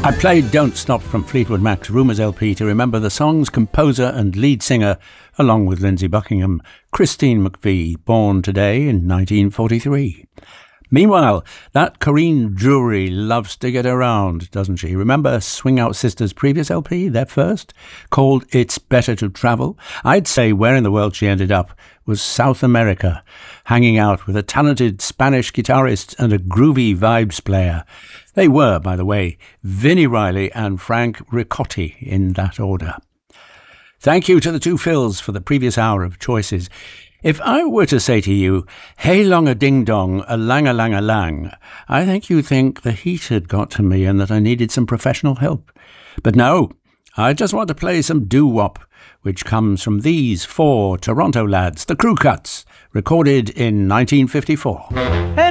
I played Don't Stop from Fleetwood Mac's Rumours LP to remember the song's composer and lead singer, along with Lindsey Buckingham, Christine McVie, born today in 1943. Meanwhile, that Corinne Drury loves to get around, doesn't she? Remember Swing Out Sisters' previous LP, their first, called It's Better to Travel? I'd say where in the world she ended up was South America, hanging out with a talented Spanish guitarist and a groovy vibes player. They were, by the way, Vinnie Riley and Frank Ricotti, in that order. Thank you to the two Phils for the previous hour of choices. If I were to say to you, hey long a ding dong, a lang a lang a lang, I think you'd think the heat had got to me and that I needed some professional help. But no, I just want to play some doo-wop, which comes from these four Toronto lads, the Crew Cuts, recorded in 1954.